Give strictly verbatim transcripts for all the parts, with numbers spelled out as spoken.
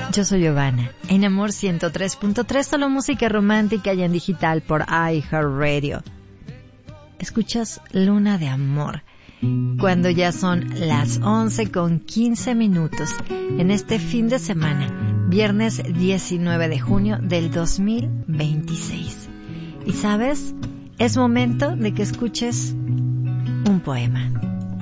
Yo soy Giovanna, en Amor ciento tres punto tres, solo música romántica y en digital por iHeartRadio. Escuchas Luna de Amor, cuando ya son las once con quince minutos, en este fin de semana, viernes diecinueve de junio del dos mil veintiséis. Y sabes, es momento de que escuches un poema.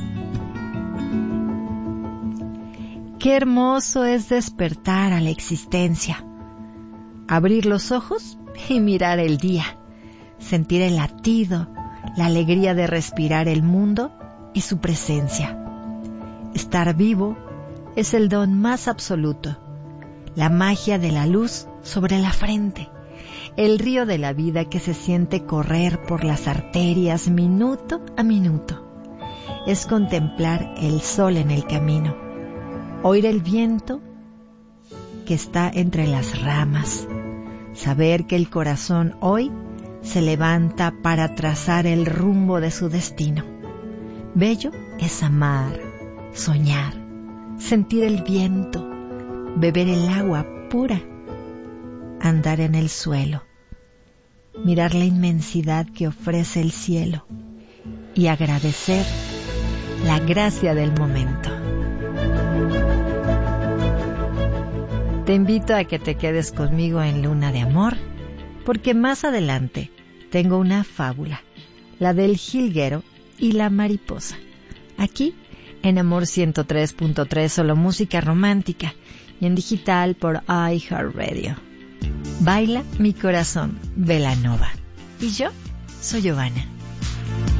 Qué hermoso es despertar a la existencia, abrir los ojos y mirar el día, sentir el latido, la alegría de respirar el mundo y su presencia. Estar vivo es el don más absoluto, la magia de la luz sobre la frente, el río de la vida que se siente correr por las arterias minuto a minuto. Es contemplar el sol en el camino, oír el viento que está entre las ramas, saber que el corazón hoy se levanta para trazar el rumbo de su destino. Bello es amar, soñar, sentir el viento, beber el agua pura, andar en el suelo, mirar la inmensidad que ofrece el cielo y agradecer la gracia del momento. Te invito a que te quedes conmigo en Luna de Amor, porque más adelante tengo una fábula, la del jilguero y la mariposa, aquí en Amor ciento tres punto tres, solo música romántica, y en digital por iHeartRadio. Baila mi corazón, Belanova. Y yo soy Giovanna.